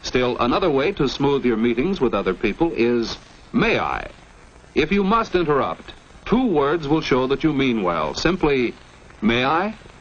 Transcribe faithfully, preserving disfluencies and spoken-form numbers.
Still, another way to smooth your meetings with other people is, may I? If you must interrupt, two words will show that you mean well. Simply, may I?